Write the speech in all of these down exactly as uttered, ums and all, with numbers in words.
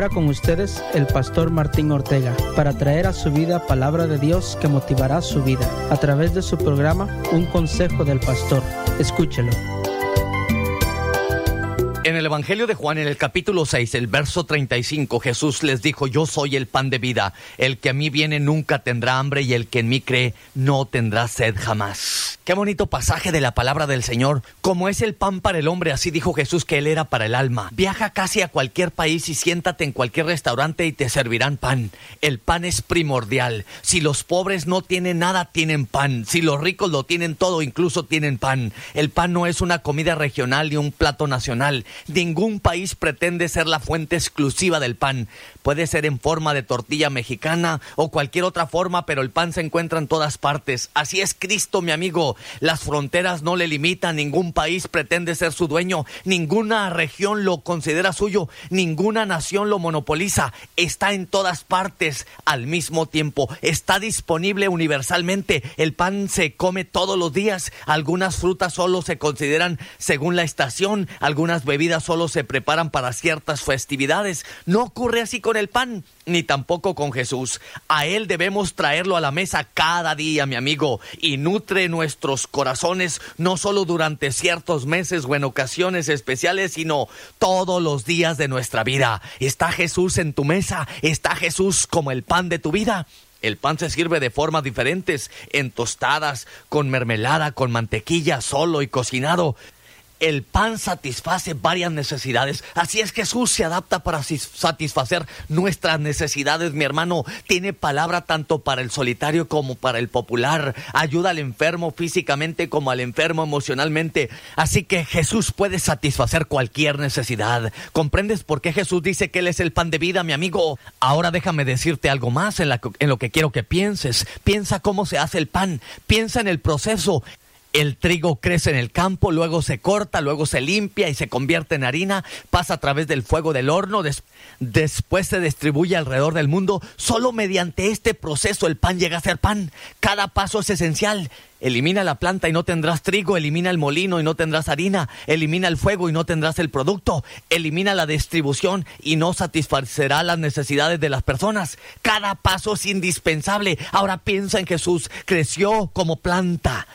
ahora con ustedes el pastor Martín Ortega, para traer a su vida palabra de Dios que motivará su vida, a través de su programa Un Consejo del Pastor. Escúchelo. En el Evangelio de Juan, en el capítulo seis, el verso treinta y cinco, Jesús les dijo: yo soy el pan de vida, el que a mí viene nunca tendrá hambre, y el que en mí cree no tendrá sed jamás. Qué bonito pasaje de la palabra del Señor. Como es el pan para el hombre, así dijo Jesús que Él era para el alma. Viaja casi a cualquier país y siéntate en cualquier restaurante y te servirán pan. El pan es primordial. Si los pobres no tienen nada, tienen pan. Si los ricos lo tienen todo, incluso tienen pan. El pan no es una comida regional ni un plato nacional. Ningún país pretende ser la fuente exclusiva del pan. Puede ser en forma de tortilla mexicana o cualquier otra forma, pero el pan se encuentra en todas partes. Así es Cristo, mi amigo. Las fronteras no le limitan, ningún país pretende ser su dueño, ninguna región lo considera suyo, ninguna nación lo monopoliza. Está en todas partes al mismo tiempo, está disponible universalmente. El pan se come todos los días. Algunas frutas solo se consideran según la estación, algunas bebidas solo se preparan para ciertas festividades. No ocurre así con el pan, ni tampoco con Jesús. A Él debemos traerlo a la mesa cada día, mi amigo, y nutre nuestros corazones, no solo durante ciertos meses o en ocasiones especiales, sino todos los días de nuestra vida. ¿Está Jesús en tu mesa? ¿Está Jesús como el pan de tu vida? El pan se sirve de formas diferentes, en tostadas, con mermelada, con mantequilla, solo y cocinado. El pan satisface varias necesidades. Así es, Jesús se adapta para satisfacer nuestras necesidades, mi hermano. Tiene palabra tanto para el solitario como para el popular. Ayuda al enfermo físicamente como al enfermo emocionalmente. Así que Jesús puede satisfacer cualquier necesidad. ¿Comprendes por qué Jesús dice que Él es el pan de vida, mi amigo? Ahora déjame decirte algo más en, la, en lo que quiero que pienses. Piensa cómo se hace el pan. Piensa en el proceso. El trigo crece en el campo, luego se corta, luego se limpia y se convierte en harina, pasa a través del fuego del horno, des- después se distribuye alrededor del mundo. Solo mediante este proceso el pan llega a ser pan. Cada paso es esencial. Elimina la planta y no tendrás trigo, elimina el molino y no tendrás harina, elimina el fuego y no tendrás el producto, elimina la distribución y no satisfacerá las necesidades de las personas. Cada paso es indispensable. Ahora piensa en Jesús, creció como planta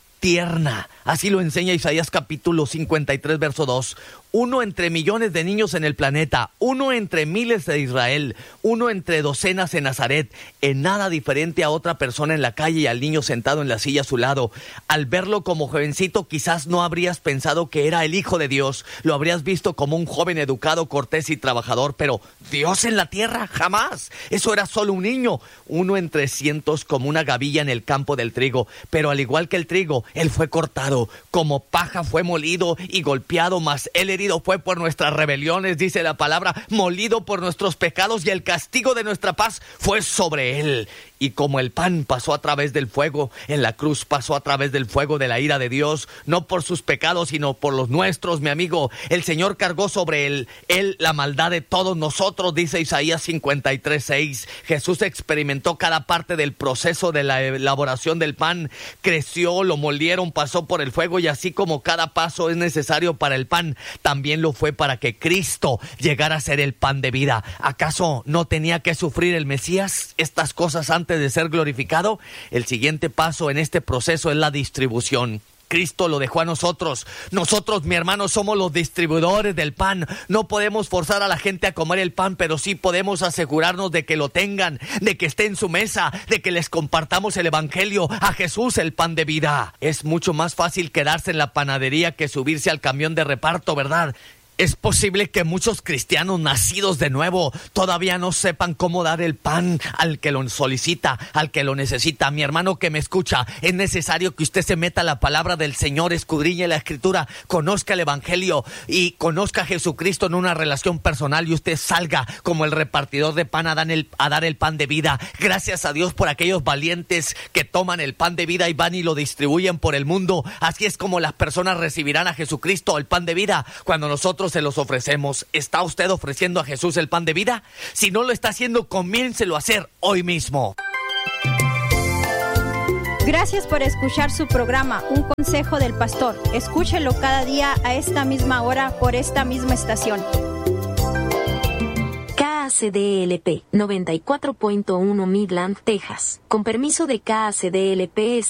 tierna. Así lo enseña Isaías capítulo cincuenta y tres, verso dos. Uno entre millones de niños en el planeta, uno entre miles de Israel, uno entre docenas en Nazaret, en nada diferente a otra persona en la calle y al niño sentado en la silla a su lado. Al verlo como jovencito, quizás no habrías pensado que era el Hijo de Dios. Lo habrías visto como un joven educado, cortés y trabajador, pero Dios en la tierra, jamás. Eso era solo un niño, uno entre cientos, como una gavilla en el campo del trigo. Pero al igual que el trigo, Él fue cortado, como paja fue molido y golpeado, mas Él herido fue por nuestras rebeliones, dice la palabra, molido por nuestros pecados, y el castigo de nuestra paz fue sobre Él. Y como el pan pasó a través del fuego, en la cruz pasó a través del fuego de la ira de Dios, no por sus pecados, sino por los nuestros, mi amigo. El Señor cargó sobre él, él la maldad de todos nosotros, dice Isaías cincuenta y tres, seis. Jesús experimentó cada parte del proceso de la elaboración del pan. Creció, lo molieron, pasó por el fuego, y así como cada paso es necesario para el pan, también lo fue para que Cristo llegara a ser el pan de vida. ¿Acaso no tenía que sufrir el Mesías estas cosas antes de ser glorificado? El siguiente paso en este proceso es la distribución. Cristo lo dejó a nosotros. Nosotros, mi hermano, somos los distribuidores del pan. No podemos forzar a la gente a comer el pan, pero sí podemos asegurarnos de que lo tengan, de que esté en su mesa, de que les compartamos el evangelio, a Jesús, el pan de vida. Es mucho más fácil quedarse en la panadería que subirse al camión de reparto, ¿verdad? Es posible que muchos cristianos nacidos de nuevo todavía no sepan cómo dar el pan al que lo solicita, al que lo necesita. Mi hermano que me escucha, es necesario que usted se meta a la palabra del Señor, escudriñe la Escritura, conozca el evangelio y conozca a Jesucristo en una relación personal, y usted salga como el repartidor de pan a dar el, a dar el pan de vida. Gracias a Dios por aquellos valientes que toman el pan de vida y van y lo distribuyen por el mundo. Así es como las personas recibirán a Jesucristo, el pan de vida, cuando nosotros se los ofrecemos. ¿Está usted ofreciendo a Jesús el pan de vida? Si no lo está haciendo, comiéncelo a hacer hoy mismo. Gracias por escuchar su programa, Un Consejo del Pastor. Escúchelo cada día a esta misma hora por esta misma estación. Cada C D L P noventa y cuatro punto uno Midland, Texas. Con permiso de K C D L P